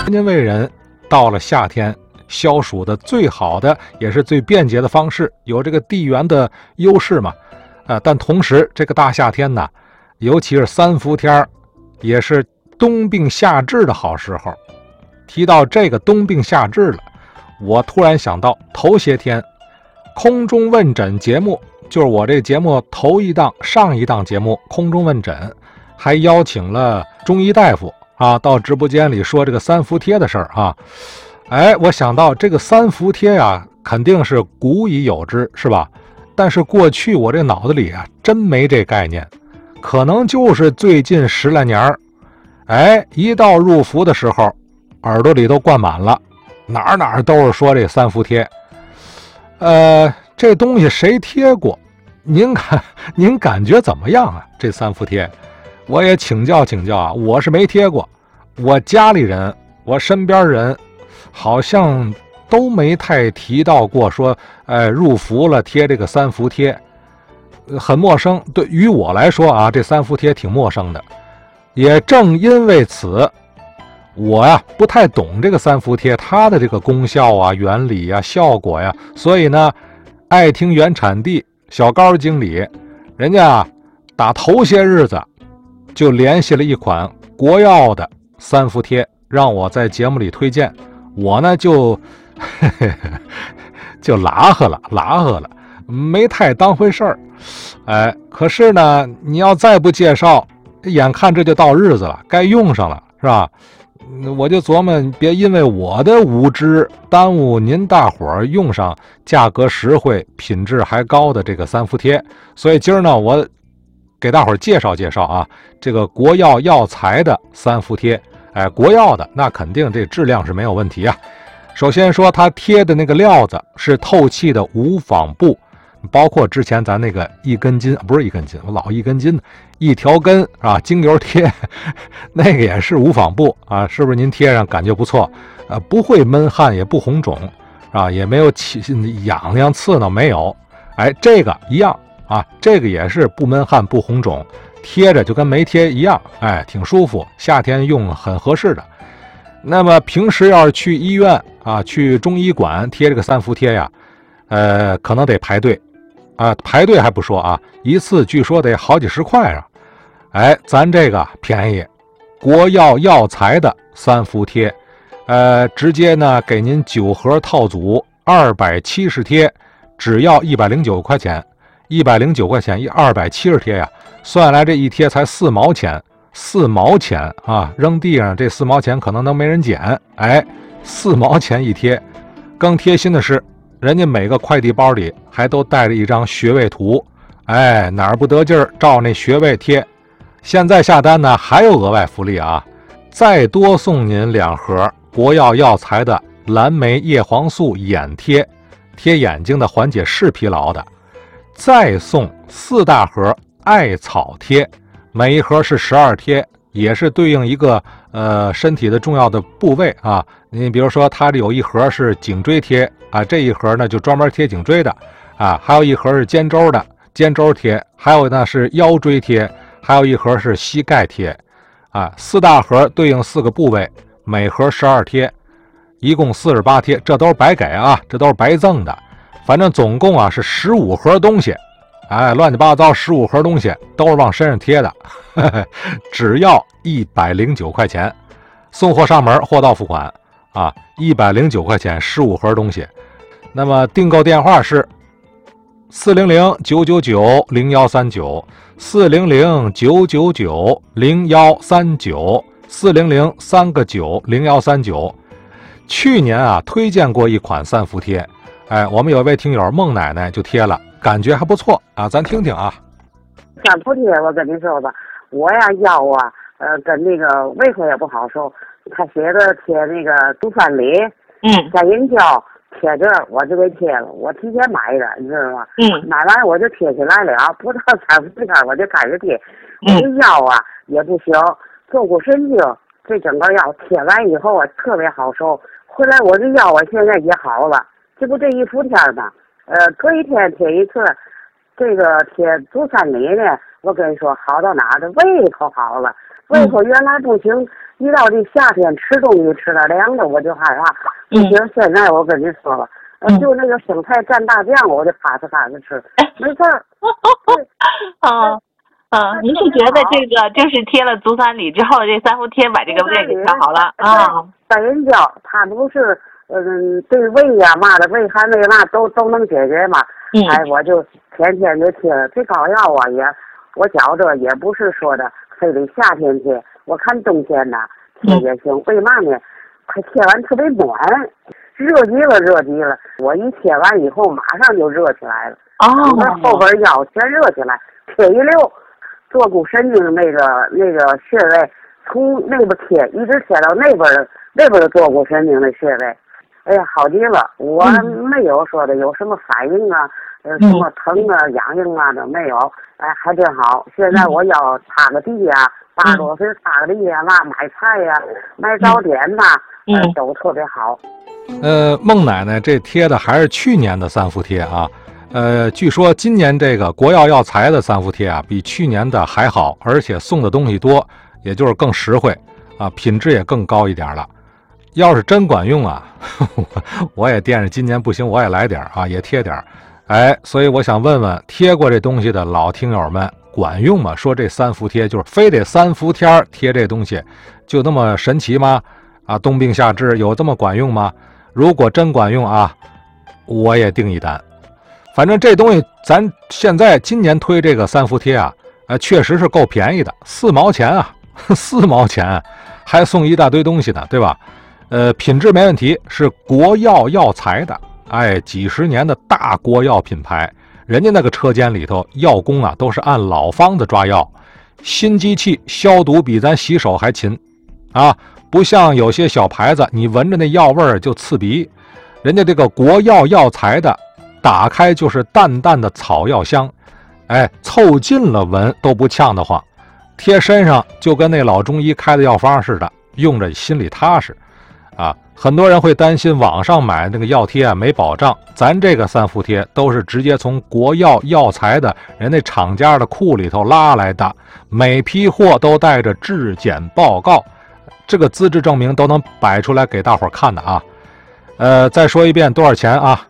天津卫人到了夏天消暑的最好的也是最便捷的方式，有这个地缘的优势嘛。但同时这个大夏天呢，尤其是三伏天，也是冬病夏治的好时候。提到这个冬病夏治了，我突然想到头些天空中问诊节目，就是我这节目上一档节目空中问诊，还邀请了中医大夫到直播间里说这个三伏贴的事儿啊。我想到这个三伏贴肯定是古已有之，是吧？但是过去我这脑子里真没这概念，可能就是最近10来年一到入伏的时候，耳朵里都灌满了，哪儿都是说这三伏贴。这东西谁贴过？您感觉怎么样啊？这三伏贴，我也请教我是没贴过，我家里人，我身边人，好像都没太提到过说，入伏了贴这个三伏贴，很陌生。对于我来说这三伏贴挺陌生的。也正因为此，我不太懂这个三伏贴它的这个功效原理效果所以呢，爱听原产地小高经理，人家打头些日子就联系了一款国药的三伏贴，让我在节目里推荐。我呢就拉呵了，没太当回事儿。可是呢，你要再不介绍，眼看这就到日子了，该用上了，是吧？我就琢磨，别因为我的无知耽误您大伙儿用上价格实惠、品质还高的这个三伏贴。所以今儿呢，我给大伙儿介绍这个国药药材的三伏贴。国药的那肯定这质量是没有问题首先说它贴的那个料子是透气的无纺布，包括之前咱那个一根筋，不是一根筋，我老一根筋，一条根精油贴，那个也是无纺布是不是您贴上感觉不错？不会闷汗，也不红肿也没有痒刺挠，没有。这个一样这个也是不闷汗不红肿，贴着就跟没贴一样，挺舒服，夏天用很合适的。那么平时要是去医院去中医馆贴这个三伏贴可能得排队排队还不说一次据说得好几十块咱这个便宜，国药药材的三伏贴，直接呢给您9盒套组270贴，只要109块钱，109块钱270贴算下来这一贴才4毛钱，4毛钱扔地上这4毛钱可能能没人捡，4毛钱一贴。更贴心的是，人家每个快递包里还都带着一张穴位图，哪儿不得劲儿照那穴位贴。现在下单呢还有额外福利再多送您2盒国药药材的蓝莓叶黄素眼贴，贴眼睛的，缓解视疲劳的，再送4大盒艾草贴，每一盒是12贴，也是对应一个身体的重要的部位你比如说它这有一盒是颈椎贴这一盒呢就专门贴颈椎的还有一盒是肩周的肩周贴，还有呢是腰椎贴，还有一盒是膝盖贴4大盒对应4个部位，每盒12贴，一共48贴，这都是白给这都是白赠的。反正总共是15盒东西，乱七八糟15盒东西都是往身上贴的，只要109块钱，送货上门，货到付款109块钱15盒东西。那么订购电话是400-999-0139 400-999-0139 400-3个9 0139。去年推荐过一款三伏贴，我们有一位听友孟奶奶就贴了，感觉还不错咱听听三伏贴我跟你说吧，我腰跟那个胃口也不好受，他写着贴那个杜三梨三阴胶贴这我就给贴了，我提前买的，你知道吗？买完我就贴起来了不到3伏天我就开始贴，我这腰也不行，坐骨神经这整个腰贴完以后特别好受，回来我这腰现在也好了，这不这一伏天吗？隔一天贴一次，这个贴杜三梨呢，我跟你说好到哪的胃口好了， 胃口原来不行，一到这夏天吃东西吃点凉的我就害怕。不行，现在我跟你说吧，就那个生菜蘸大酱，我就咔哧咔哧吃，没事儿。 您是觉得这个就是贴了足三里之后，这三伏贴把这个胃给调好了啊？ 百人胶，它不是对胃呀嘛的胃寒胃辣都能解决嘛。哎，我就天天就贴了。这膏药啊我觉着也不是说的非得夏天贴，我看冬天呢贴也行。为嘛呢？它贴完特别暖，热极了。我一贴完以后马上就热起来了。后边腰全热起来，贴一溜。坐骨神经那个穴位，从那边贴一直贴到那边的坐骨神经的穴位，哎呀，好极了！我没有说的有什么反应啊，什么疼啊、痒痒啊的没有，哎，还真好。现在我要擦个地呀，80多岁擦个地呀，买菜呀，买早点呐，都特别好。 孟奶奶这贴的还是去年的三伏贴啊。据说今年这个国药药材的三伏贴啊，比去年的还好，而且送的东西多，也就是更实惠啊，品质也更高一点了。要是真管用啊，我也惦着今年不行，我也来点啊，也贴点。哎，所以我想问问贴过这东西的老听友们，管用吗？说这三伏贴就是非得三伏天贴这东西，就那么神奇吗？啊，冬病夏治有这么管用吗？如果真管用啊，我也订一单。反正这东西咱现在今年推这个三伏贴啊，确实是够便宜的，4毛钱啊，4毛钱，还送一大堆东西呢，对吧？品质没问题，是国药药材的，哎，几十年的大国药品牌，人家那个车间里头药工啊都是按老方子抓药，新机器消毒比咱洗手还勤啊，不像有些小牌子，你闻着那药味儿就刺鼻，人家这个国药药材的。打开就是淡淡的草药香，哎，凑近了闻都不呛得慌，贴身上就跟那老中医开的药方似的，用着心里踏实啊。很多人会担心网上买那个药贴啊没保障，咱这个三伏贴都是直接从国药药材的人那厂家的库里头拉来的，每批货都带着质检报告，这个资质证明都能摆出来给大伙看的啊。再说一遍多少钱啊？